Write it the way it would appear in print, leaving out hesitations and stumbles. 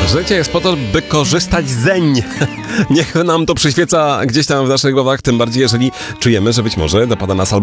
Życie jest po to, by korzystać zeń. Niech nam to przyświeca gdzieś tam w naszych głowach, tym bardziej jeżeli czujemy, że być może dopada nas albo